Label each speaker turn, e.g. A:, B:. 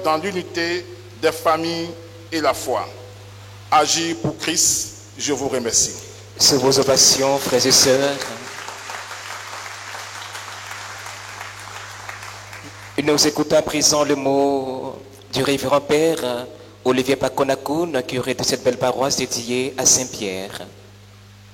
A: dans l'unité des familles et la foi. Agir pour Christ, je vous remercie.
B: Sous vos ovations, frères et sœurs, nous écoutons à présent le mot du révérend Père Olivier Pakonakoun, curé de cette belle paroisse dédiée à Saint-Pierre.